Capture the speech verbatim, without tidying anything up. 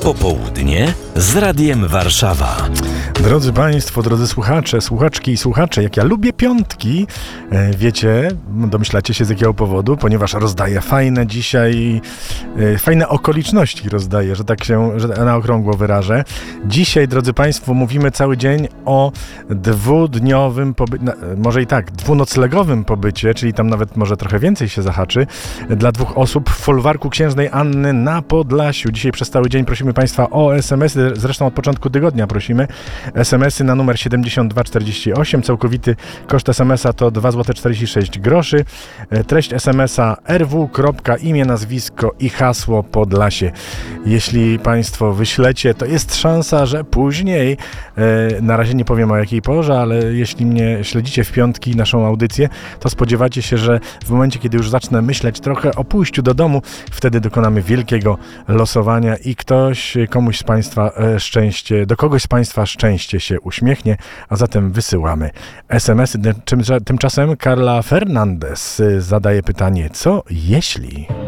Popołudnie z Radiem Warszawa. Drodzy Państwo, drodzy słuchacze, słuchaczki i słuchacze, jak ja lubię piątki, wiecie, domyślacie się z jakiego powodu, ponieważ rozdaję fajne dzisiaj, fajne okoliczności rozdaję, że tak się że na okrągło wyrażę. Dzisiaj, drodzy Państwo, mówimy cały dzień o dwudniowym pobycie, może i tak, dwunoclegowym pobycie, czyli tam nawet może trochę więcej się zahaczy, dla dwóch osób w folwarku Księżnej Anny na Podlasiu. Dzisiaj przez cały dzień prosimy Państwa o es em esy, zresztą od początku tygodnia prosimy. es em esy na numer siedemdziesiąt dwa czterdzieści osiem, całkowity koszt es em esa to dwa złote czterdzieści sześć groszy. Treść es em esa er wu, imię, nazwisko i hasło Podlasie. Jeśli Państwo wyślecie, to jest szansa, że później, na razie nie powiem o jakiej porze, ale jeśli mnie śledzicie w piątki, naszą audycję, to spodziewacie się, że w momencie, kiedy już zacznę myśleć trochę o pójściu do domu, wtedy dokonamy wielkiego losowania i ktoś, komuś z Państwa szczęście, do kogoś z Państwa szczęście się uśmiechnie, a zatem wysyłamy es em esy. Tymczasem Carla Fernandez zadaje pytanie, co jeśli...